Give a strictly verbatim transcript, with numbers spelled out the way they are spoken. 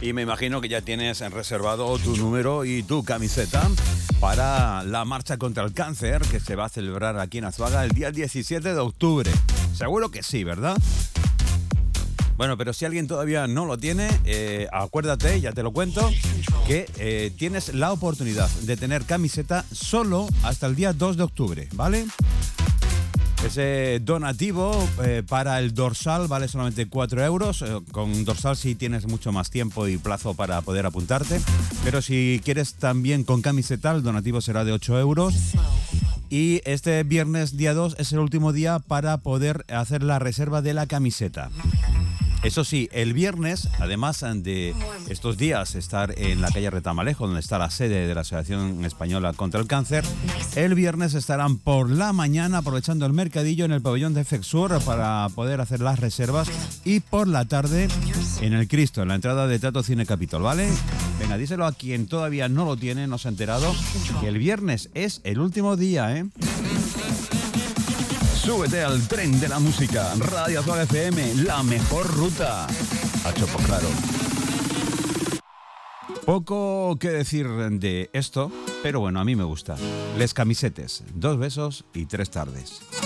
Y me imagino que ya tienes reservado tu número y tu camiseta para la marcha contra el cáncer que se va a celebrar aquí en Azuaga el día diecisiete de octubre. Seguro que sí, ¿verdad? Bueno, pero si alguien todavía no lo tiene, eh, acuérdate, ya te lo cuento, que eh, tienes la oportunidad de tener camiseta solo hasta el día dos de octubre, ¿vale? Ese donativo eh, para el dorsal vale solamente cuatro euros. Eh, con dorsal sí tienes mucho más tiempo y plazo para poder apuntarte. Pero si quieres también con camiseta, el donativo será de ocho euros. Y este viernes día dos es el último día para poder hacer la reserva de la camiseta. Eso sí, el viernes, además de estos días estar en la calle Retamalejo, donde está la sede de la Asociación Española contra el Cáncer, el viernes estarán por la mañana aprovechando el mercadillo en el pabellón de Fexur para poder hacer las reservas y por la tarde en el Cristo, en la entrada de Teatro Cine Capitol, ¿vale? Venga, díselo a quien todavía no lo tiene, no se ha enterado, que el viernes es el último día, ¿eh? Súbete al tren de la música. Radio Azuaga F M, la mejor ruta. A chopo claro. Poco que decir de esto, pero bueno, a mí me gusta. Les camisetes, dos besos y tres tardes.